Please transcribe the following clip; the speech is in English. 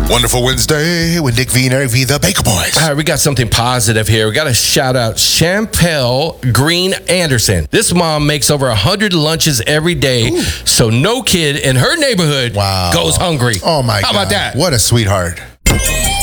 Wonderful Wednesday with Nick V and Eric V, the Baker Boys. All right, we got something positive here. We got to shout out Champel Green Anderson. This mom makes over 100 lunches every day, so no kid in her neighborhood goes hungry. Oh, my God. How about that? What a sweetheart.